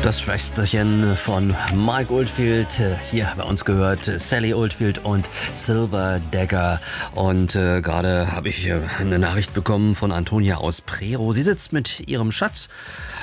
Das Schwesterchen von Mike Oldfield, hier bei uns gehört Sally Oldfield und Silver Dagger. Und gerade habe ich eine Nachricht bekommen von Antonia aus Prerow. Sie sitzt mit ihrem Schatz